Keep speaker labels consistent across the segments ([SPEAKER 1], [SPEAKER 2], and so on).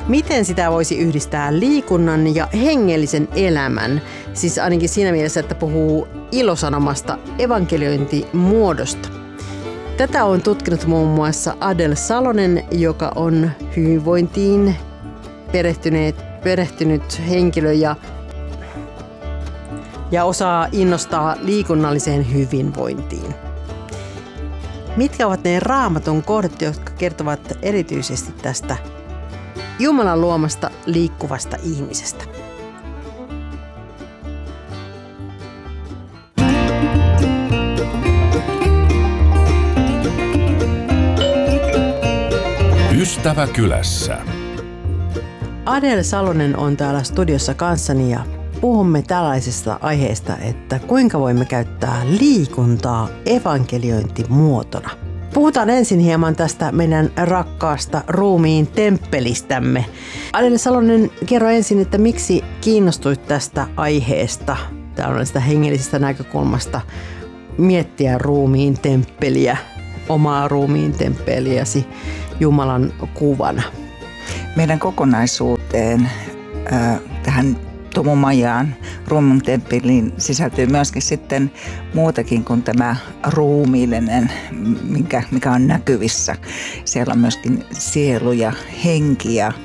[SPEAKER 1] Miten sitä voisi yhdistää liikunnan ja hengellisen elämän? Siis ainakin siinä mielessä, että puhuu ilosanomasta evankeliointimuodosta. Tätä on tutkinut muun muassa Adel Salonen, joka on hyvinvointiin perehtynyt henkilö ja osaa innostaa liikunnalliseen hyvinvointiin. Mitkä ovat ne Raamatun kohdat, jotka kertovat erityisesti tästä Jumalan luomasta liikkuvasta ihmisestä?
[SPEAKER 2] Ystävä kylässä.
[SPEAKER 1] Adel Salonen on täällä studiossa kanssani ja puhumme tällaisesta aiheesta, että kuinka voimme käyttää liikuntaa evankeliointimuotona. Puhutaan ensin hieman tästä meidän rakkaasta ruumiin temppelistämme. Adel Salonen, kerro ensin, että miksi kiinnostuit tästä aiheesta, tällaisesta hengellisestä näkökulmasta, miettiä ruumiin temppeliä, omaa ruumiin temppeliäsi Jumalan kuvana?
[SPEAKER 3] Meidän kokonaisuuteen tähän Tomumajaan ruumiin temppeliin sisältyy myöskin sitten muutakin kuin tämä ruumiillinen, mikä on näkyvissä. Siellä on myöskin sielu ja henki ja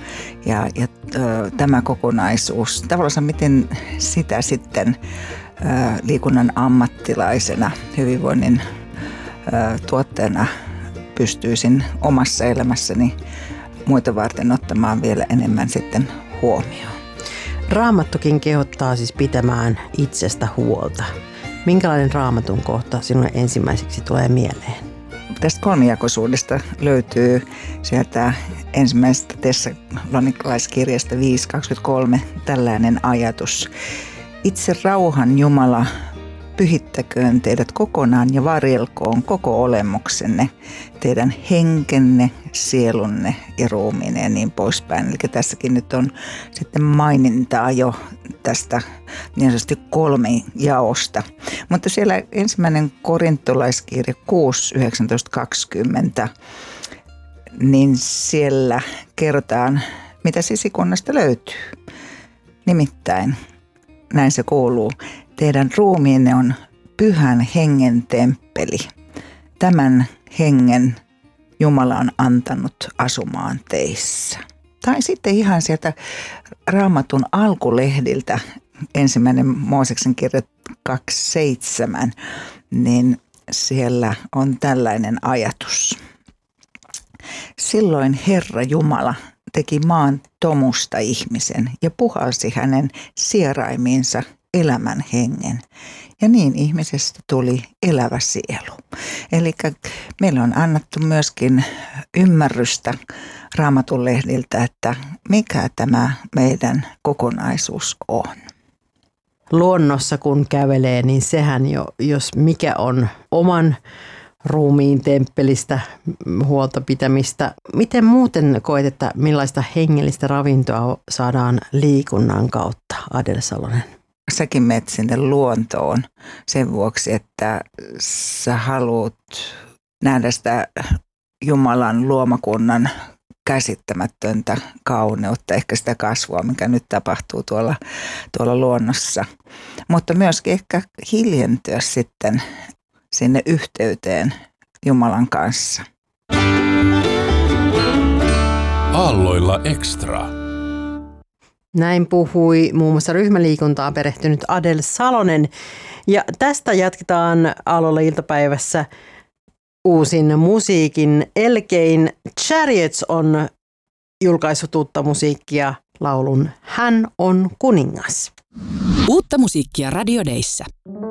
[SPEAKER 3] tämä kokonaisuus. Tavallaan miten sitä sitten liikunnan ammattilaisena, hyvinvoinnin tuotteena pystyisin omassa elämässäni muita varten ottamaan vielä enemmän sitten huomioon.
[SPEAKER 1] Raamattukin kehottaa siis pitämään itsestä huolta. Minkälainen Raamatun kohta sinulle ensimmäiseksi tulee mieleen?
[SPEAKER 3] Tästä kolmijakoisuudesta löytyy sieltä ensimmäisestä Tessalonikalaiskirjasta 5.23 tällainen ajatus. Itse rauhan Jumala pyhittäköön teidät kokonaan ja varjelkoon koko olemuksenne, teidän henkenne, sielunne ja ruumiinne ja niin poispäin. Eli tässäkin nyt on sitten mainintaa jo tästä niin sanotusti kolmijaosta. Mutta siellä ensimmäinen korintolaiskirja 6.19.20, niin siellä kerrotaan, mitä sisikunnasta löytyy. Nimittäin, näin se kuuluu, teidän ruumiinne on pyhän hengen temppeli. Tämän hengen Jumala on antanut asumaan teissä. Tai sitten ihan sieltä Raamatun alkulehdiltä, ensimmäinen Mooseksen kirja 2.7, niin siellä on tällainen ajatus. Silloin Herra Jumala teki maan tomusta ihmisen ja puhalsi hänen sieraimiinsa elämän hengen. Ja niin ihmisestä tuli elävä sielu. Eli meillä on annettu myöskin ymmärrystä Raamatun lehdiltä, että mikä tämä meidän kokonaisuus on.
[SPEAKER 1] Luonnossa kun kävelee, niin sehän jo, jos mikä on oman ruumiin temppelistä huolta pitämistä. Miten muuten koet, että millaista hengellistä ravintoa saadaan liikunnan kautta, Adel Salonen?
[SPEAKER 3] Säkin menet sinne luontoon sen vuoksi, että sä haluat nähdä sitä Jumalan luomakunnan käsittämätöntä kauneutta, ehkä sitä kasvua, mikä nyt tapahtuu tuolla luonnossa. Mutta myöskin ehkä hiljentyä sitten sinne yhteyteen Jumalan kanssa.
[SPEAKER 2] Aalloilla Extra.
[SPEAKER 1] Näin puhui muun muassa ryhmäliikuntaan perehtynyt Adel Salonen. Ja tästä jatketaan Aalloilla iltapäivässä uusin musiikin elkein. Chariots on julkaissut uutta musiikkia laulun Hän on kuningas.
[SPEAKER 4] Uutta musiikkia Radio Dayssä.